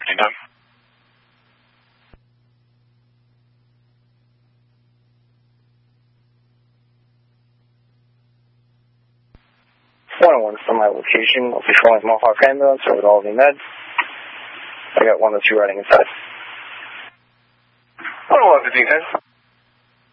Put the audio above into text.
You done? One from my location. I'll be calling Mohawk Ambulance over to Albany Med. I got 102 riding inside. 101 to D10.